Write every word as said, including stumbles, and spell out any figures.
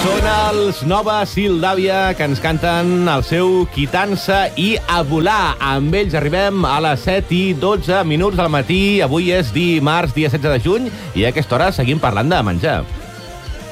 Són els Nova Sildàvia, que ens canten el seu Quitança i a volar. Amb ells arribem a les set i dotze minuts del matí. Avui és dimarts, dia setze de juny, i a aquesta hora seguim parlant de menjar.